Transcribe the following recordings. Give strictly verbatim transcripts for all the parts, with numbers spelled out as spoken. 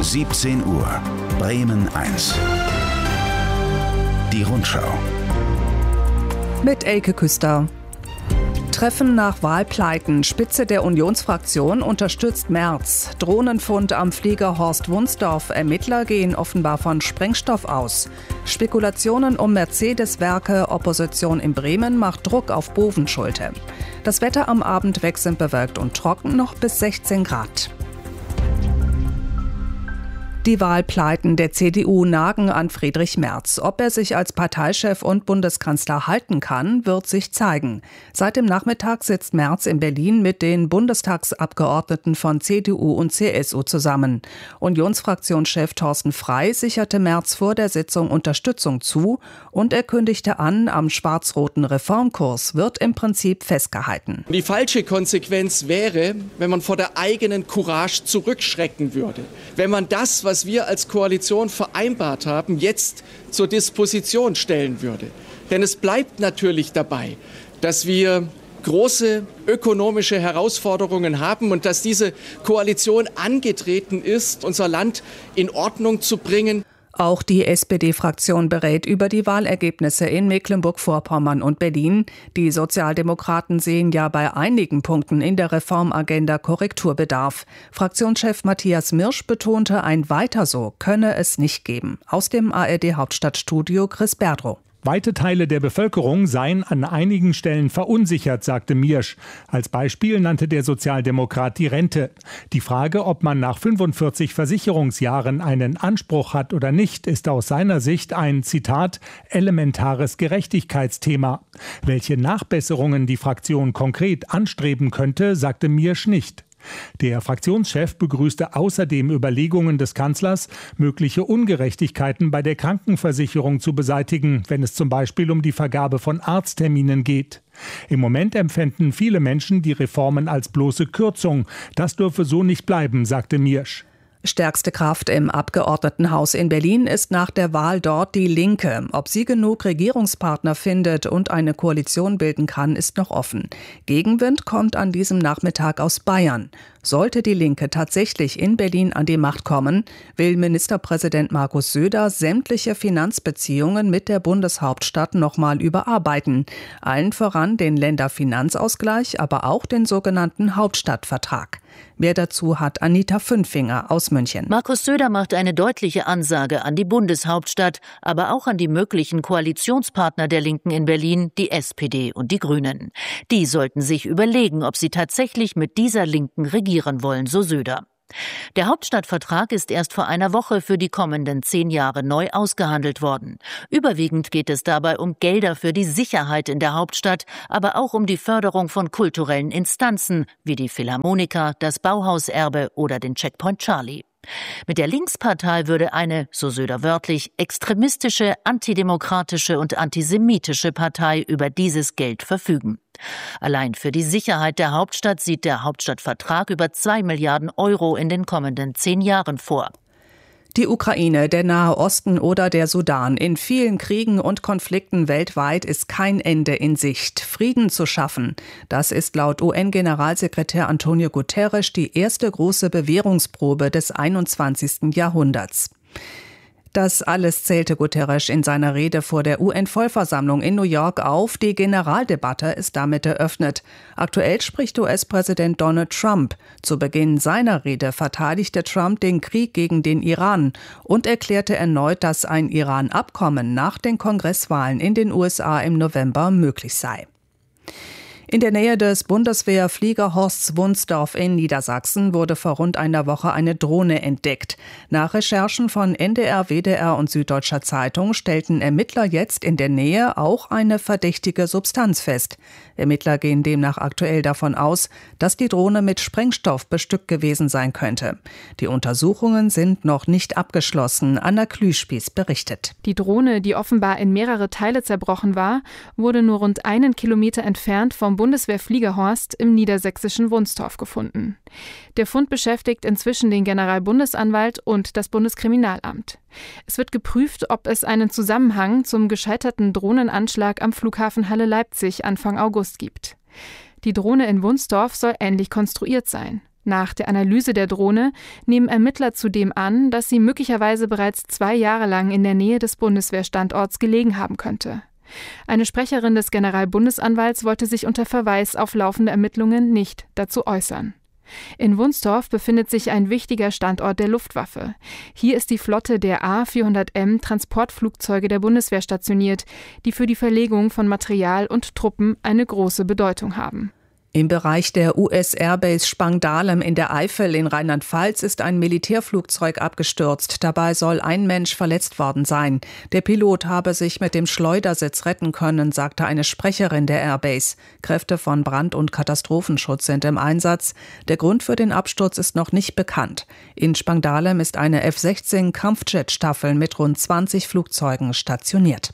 siebzehn Uhr, Bremen eins. Die Rundschau. Mit Elke Küster. Treffen nach Wahlpleiten. Spitze der Unionsfraktion unterstützt Merz. Drohnenfund am Flieger Horst Wunsdorf. Ermittler gehen offenbar von Sprengstoff aus. Spekulationen um Mercedes-Werke. Opposition in Bremen macht Druck auf Bovenschulte. Das Wetter am Abend wechselnd bewölkt und trocken, noch bis sechzehn Grad. Die Wahlpleiten der C D U nagen an Friedrich Merz. Ob er sich als Parteichef und Bundeskanzler halten kann, wird sich zeigen. Seit dem Nachmittag sitzt Merz in Berlin mit den Bundestagsabgeordneten von C D U und C S U zusammen. Unionsfraktionschef Thorsten Frey sicherte Merz vor der Sitzung Unterstützung zu und er kündigte an, am schwarz-roten Reformkurs wird im Prinzip festgehalten. Die falsche Konsequenz wäre, wenn man vor der eigenen Courage zurückschrecken würde. Wenn man das, was wir als Koalition vereinbart haben, jetzt zur Disposition stellen würde. Denn es bleibt natürlich dabei, dass wir große ökonomische Herausforderungen haben und dass diese Koalition angetreten ist, unser Land in Ordnung zu bringen. Auch die S P D-Fraktion berät über die Wahlergebnisse in Mecklenburg-Vorpommern und Berlin. Die Sozialdemokraten sehen ja bei einigen Punkten in der Reformagenda Korrekturbedarf. Fraktionschef Matthias Mirsch betonte, ein Weiter so könne es nicht geben. Aus dem A R D-Hauptstadtstudio Chris Berdrow. Weite Teile der Bevölkerung seien an einigen Stellen verunsichert, sagte Mirsch. Als Beispiel nannte der Sozialdemokrat die Rente. Die Frage, ob man nach fünfundvierzig Versicherungsjahren einen Anspruch hat oder nicht, ist aus seiner Sicht ein, Zitat, elementares Gerechtigkeitsthema. Welche Nachbesserungen die Fraktion konkret anstreben könnte, sagte Mirsch nicht. Der Fraktionschef begrüßte außerdem Überlegungen des Kanzlers, mögliche Ungerechtigkeiten bei der Krankenversicherung zu beseitigen, wenn es zum Beispiel um die Vergabe von Arztterminen geht. Im Moment empfänden viele Menschen die Reformen als bloße Kürzung. Das dürfe so nicht bleiben, sagte Mirsch. Stärkste Kraft im Abgeordnetenhaus in Berlin ist nach der Wahl dort die Linke. Ob sie genug Regierungspartner findet und eine Koalition bilden kann, ist noch offen. Gegenwind kommt an diesem Nachmittag aus Bayern. Sollte die Linke tatsächlich in Berlin an die Macht kommen, will Ministerpräsident Markus Söder sämtliche Finanzbeziehungen mit der Bundeshauptstadt nochmal überarbeiten. Allen voran den Länderfinanzausgleich, aber auch den sogenannten Hauptstadtvertrag. Mehr dazu hat Anita Fünfinger aus München. Markus Söder macht eine deutliche Ansage an die Bundeshauptstadt, aber auch an die möglichen Koalitionspartner der Linken in Berlin, die S P D und die Grünen. Die sollten sich überlegen, ob sie tatsächlich mit dieser Linken regieren wollen, so Söder. Der Hauptstadtvertrag ist erst vor einer Woche für die kommenden zehn Jahre neu ausgehandelt worden. Überwiegend geht es dabei um Gelder für die Sicherheit in der Hauptstadt, aber auch um die Förderung von kulturellen Instanzen wie die Philharmoniker, das Bauhauserbe oder den Checkpoint Charlie. Mit der Linkspartei würde eine, so Söder wörtlich, extremistische, antidemokratische und antisemitische Partei über dieses Geld verfügen. Allein für die Sicherheit der Hauptstadt sieht der Hauptstadtvertrag über zwei Milliarden Euro in den kommenden zehn Jahren vor. Die Ukraine, der Nahe Osten oder der Sudan. In vielen Kriegen und Konflikten weltweit ist kein Ende in Sicht. Frieden zu schaffen, das ist laut U N-Generalsekretär Antonio Guterres die erste große Bewährungsprobe des einundzwanzigsten Jahrhunderts. Das alles zählte Guterres in seiner Rede vor der U N-Vollversammlung in New York auf. Die Generaldebatte ist damit eröffnet. Aktuell spricht U S-Präsident Donald Trump. Zu Beginn seiner Rede verteidigte Trump den Krieg gegen den Iran und erklärte erneut, dass ein Iran-Abkommen nach den Kongresswahlen in den U S A im November möglich sei. In der Nähe des Bundeswehrfliegerhorsts Wunsdorf in Niedersachsen wurde vor rund einer Woche eine Drohne entdeckt. Nach Recherchen von N D R, W D R und Süddeutscher Zeitung stellten Ermittler jetzt in der Nähe auch eine verdächtige Substanz fest. Ermittler gehen demnach aktuell davon aus, dass die Drohne mit Sprengstoff bestückt gewesen sein könnte. Die Untersuchungen sind noch nicht abgeschlossen. Anna Klüspieß berichtet. Die Drohne, die offenbar in mehrere Teile zerbrochen war, wurde nur rund einen Kilometer entfernt vom Bundeswehrfliegerhorst im niedersächsischen Wunstorf gefunden. Der Fund beschäftigt inzwischen den Generalbundesanwalt und das Bundeskriminalamt. Es wird geprüft, ob es einen Zusammenhang zum gescheiterten Drohnenanschlag am Flughafen Halle-Leipzig Anfang August gibt. Die Drohne in Wunstorf soll ähnlich konstruiert sein. Nach der Analyse der Drohne nehmen Ermittler zudem an, dass sie möglicherweise bereits zwei Jahre lang in der Nähe des Bundeswehrstandorts gelegen haben könnte. Eine Sprecherin des Generalbundesanwalts wollte sich unter Verweis auf laufende Ermittlungen nicht dazu äußern. In Wunstorf befindet sich ein wichtiger Standort der Luftwaffe. Hier ist die Flotte der A vierhundert M Transportflugzeuge der Bundeswehr stationiert, die für die Verlegung von Material und Truppen eine große Bedeutung haben. Im Bereich der U S-Airbase Spangdahlem in der Eifel in Rheinland-Pfalz ist ein Militärflugzeug abgestürzt. Dabei soll ein Mensch verletzt worden sein. Der Pilot habe sich mit dem Schleudersitz retten können, sagte eine Sprecherin der Airbase. Kräfte von Brand- und Katastrophenschutz sind im Einsatz. Der Grund für den Absturz ist noch nicht bekannt. In Spangdahlem ist eine F sechzehn Kampfjet-Staffel mit rund zwanzig Flugzeugen stationiert.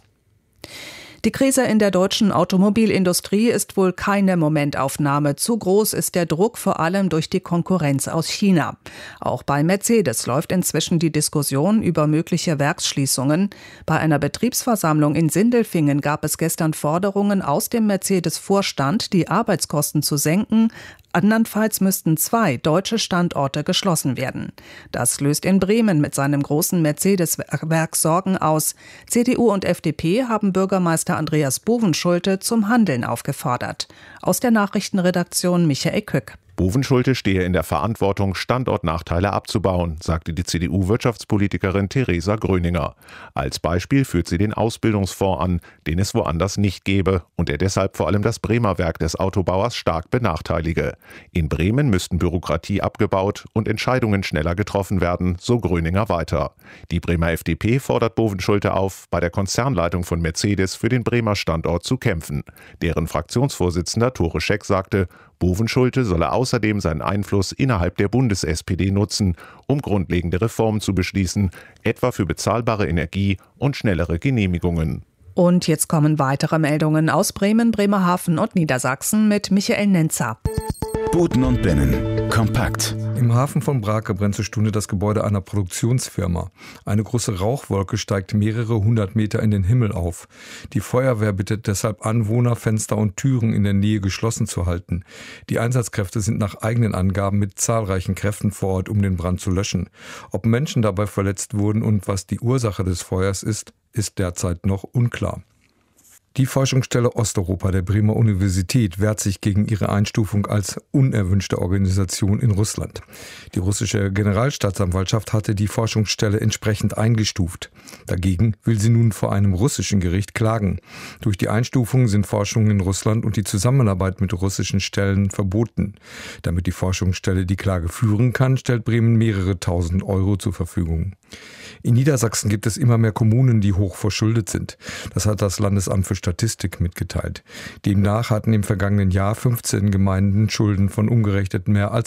Die Krise in der deutschen Automobilindustrie ist wohl keine Momentaufnahme. Zu groß ist der Druck, vor allem durch die Konkurrenz aus China. Auch bei Mercedes läuft inzwischen die Diskussion über mögliche Werksschließungen. Bei einer Betriebsversammlung in Sindelfingen gab es gestern Forderungen aus dem Mercedes-Vorstand, die Arbeitskosten zu senken. Andernfalls müssten zwei deutsche Standorte geschlossen werden. Das löst in Bremen mit seinem großen Mercedes-Werk Sorgen aus. C D U und F D P haben Bürgermeister Andreas Bovenschulte zum Handeln aufgefordert. Aus der Nachrichtenredaktion Michael Kück. Bovenschulte stehe in der Verantwortung, Standortnachteile abzubauen, sagte die C D U-Wirtschaftspolitikerin Theresa Gröninger. Als Beispiel führt sie den Ausbildungsfonds an, den es woanders nicht gäbe und der deshalb vor allem das Bremer Werk des Autobauers stark benachteilige. In Bremen müssten Bürokratie abgebaut und Entscheidungen schneller getroffen werden, so Gröninger weiter. Die Bremer F D P fordert Bovenschulte auf, bei der Konzernleitung von Mercedes für den Bremer Standort zu kämpfen. Deren Fraktionsvorsitzender Tore Scheck sagte, Bovenschulte solle außerdem seinen Einfluss innerhalb der Bundes-S P D nutzen, um grundlegende Reformen zu beschließen, etwa für bezahlbare Energie und schnellere Genehmigungen. Und jetzt kommen weitere Meldungen aus Bremen, Bremerhaven und Niedersachsen mit Michael Nenzer. Buten und Binnen. Kompakt. Im Hafen von Brake brennt zur Stunde das Gebäude einer Produktionsfirma. Eine große Rauchwolke steigt mehrere hundert Meter in den Himmel auf. Die Feuerwehr bittet deshalb Anwohner, Fenster und Türen in der Nähe geschlossen zu halten. Die Einsatzkräfte sind nach eigenen Angaben mit zahlreichen Kräften vor Ort, um den Brand zu löschen. Ob Menschen dabei verletzt wurden und was die Ursache des Feuers ist, ist derzeit noch unklar. Die Forschungsstelle Osteuropa der Bremer Universität wehrt sich gegen ihre Einstufung als unerwünschte Organisation in Russland. Die russische Generalstaatsanwaltschaft hatte die Forschungsstelle entsprechend eingestuft. Dagegen will sie nun vor einem russischen Gericht klagen. Durch die Einstufung sind Forschungen in Russland und die Zusammenarbeit mit russischen Stellen verboten. Damit die Forschungsstelle die Klage führen kann, stellt Bremen mehrere tausend Euro zur Verfügung. In Niedersachsen gibt es immer mehr Kommunen, die hoch verschuldet sind. Das hat das Landesamt für Statistik mitgeteilt. Demnach hatten im vergangenen Jahr fünfzehn Gemeinden Schulden von umgerechnet mehr als